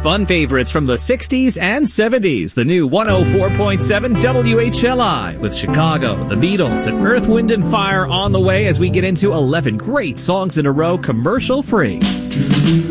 fun favorites from the 60s and 70s. The new 104.7 WHLI with Chicago, the Beatles, and Earth, Wind, and Fire on the way as we get into 11 great songs in a row commercial free.